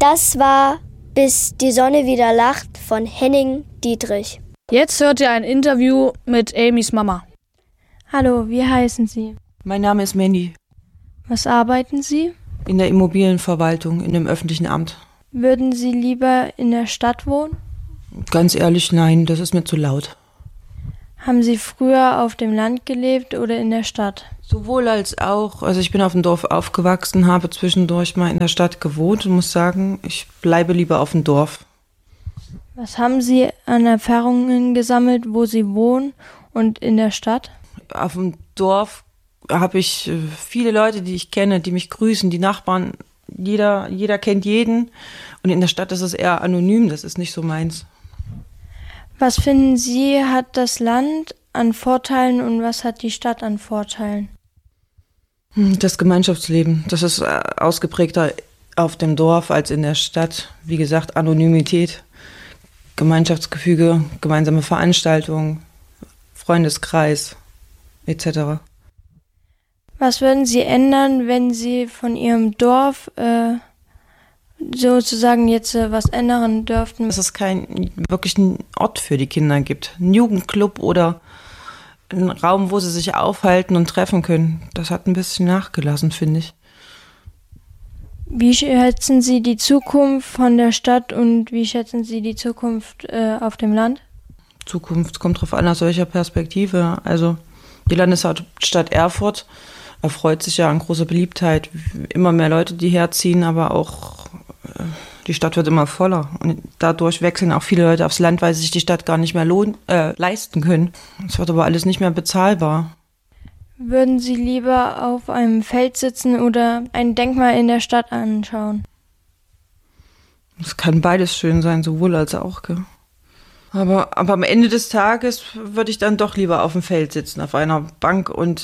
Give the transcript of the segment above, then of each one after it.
Das war Bis die Sonne wieder lacht von Henning Dietrich. Jetzt hört ihr ein Interview mit Amys Mama. Hallo, wie heißen Sie? Mein Name ist Mandy. Was arbeiten Sie? In der Immobilienverwaltung, in dem öffentlichen Amt. Würden Sie lieber in der Stadt wohnen? Ganz ehrlich, nein, das ist mir zu laut. Haben Sie früher auf dem Land gelebt oder in der Stadt? Sowohl als auch. Also ich bin auf dem Dorf aufgewachsen, habe zwischendurch mal in der Stadt gewohnt und muss sagen, ich bleibe lieber auf dem Dorf. Was haben Sie an Erfahrungen gesammelt, wo Sie wohnen und in der Stadt? Auf dem Dorf habe ich viele Leute, die ich kenne, die mich grüßen, die Nachbarn. Jeder kennt jeden. Und in der Stadt ist es eher anonym, das ist nicht so meins. Was finden Sie, hat das Land an Vorteilen und was hat die Stadt an Vorteilen? Das Gemeinschaftsleben, das ist ausgeprägter auf dem Dorf als in der Stadt. Wie gesagt, Anonymität, Gemeinschaftsgefüge, gemeinsame Veranstaltungen, Freundeskreis etc. Was würden Sie ändern, wenn Sie von Ihrem Dorf sozusagen jetzt was ändern dürften? Dass es keinen wirklichen Ort für die Kinder gibt. Ein Jugendclub oder ein Raum, wo sie sich aufhalten und treffen können. Das hat ein bisschen nachgelassen, finde ich. Wie schätzen Sie die Zukunft von der Stadt und wie schätzen Sie die Zukunft auf dem Land? Zukunft kommt drauf an, aus welcher Perspektive. Also die Landeshauptstadt Erfurt erfreut sich ja an großer Beliebtheit. Immer mehr Leute, die herziehen, aber auch die Stadt wird immer voller. Und dadurch wechseln auch viele Leute aufs Land, weil sie sich die Stadt gar nicht mehr leisten können. Es wird aber alles nicht mehr bezahlbar. Würden Sie lieber auf einem Feld sitzen oder ein Denkmal in der Stadt anschauen? Es kann beides schön sein, sowohl als auch. Gell? Aber am Ende des Tages würde ich dann doch lieber auf dem Feld sitzen, auf einer Bank und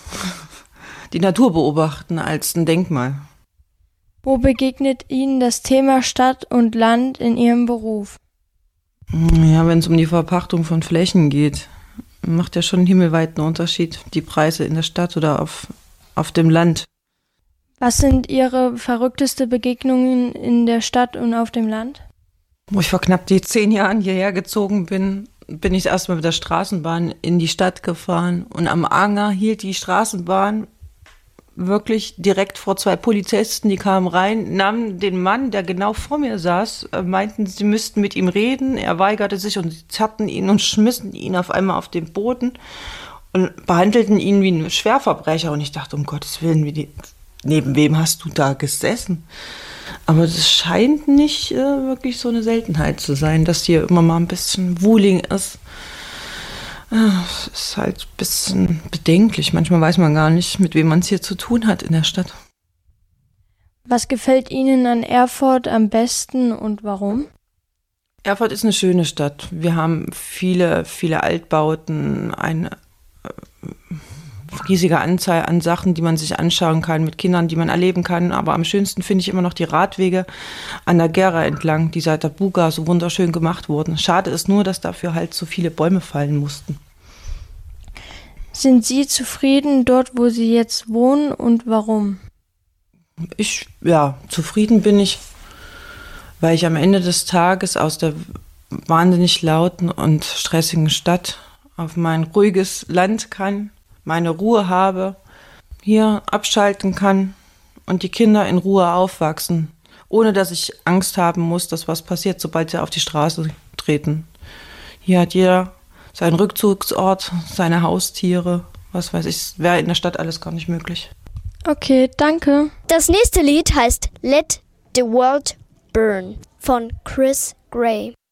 die Natur beobachten als ein Denkmal. Wo begegnet Ihnen das Thema Stadt und Land in Ihrem Beruf? Ja, wenn es um die Verpachtung von Flächen geht, macht ja schon einen himmelweiten Unterschied, die Preise in der Stadt oder auf dem Land. Was sind Ihre verrückteste Begegnungen in der Stadt und auf dem Land? Wo ich vor knapp 10 Jahren hierher gezogen bin, bin ich erstmal mit der Straßenbahn in die Stadt gefahren. Und am Anger hielt die Straßenbahn wirklich direkt vor 2 Polizisten, die kamen rein, nahmen den Mann, der genau vor mir saß, meinten, sie müssten mit ihm reden. Er weigerte sich und sie zerrten ihn und schmissen ihn auf einmal auf den Boden und behandelten ihn wie einen Schwerverbrecher. Und ich dachte, um Gottes Willen, neben wem hast du da gesessen? Aber das scheint nicht wirklich so eine Seltenheit zu sein, dass hier immer mal ein bisschen Wuling ist. Es ist halt ein bisschen bedenklich. Manchmal weiß man gar nicht, mit wem man es hier zu tun hat in der Stadt. Was gefällt Ihnen an Erfurt am besten und warum? Erfurt ist eine schöne Stadt. Wir haben viele Altbauten, eine riesige Anzahl an Sachen, die man sich anschauen kann, mit Kindern, die man erleben kann. Aber am schönsten finde ich immer noch die Radwege an der Gera entlang, die seit der Buga so wunderschön gemacht wurden. Schade ist nur, dass dafür halt so viele Bäume fallen mussten. Sind Sie zufrieden dort, wo Sie jetzt wohnen und warum? Zufrieden bin ich, weil ich am Ende des Tages aus der wahnsinnig lauten und stressigen Stadt auf mein ruhiges Land kann, meine Ruhe habe, hier abschalten kann und die Kinder in Ruhe aufwachsen, ohne dass ich Angst haben muss, dass was passiert, sobald sie auf die Straße treten. Hier hat jeder seinen Rückzugsort, seine Haustiere, was weiß ich, wäre in der Stadt alles gar nicht möglich. Okay, danke. Das nächste Lied heißt Let the World Burn von Chris Gray.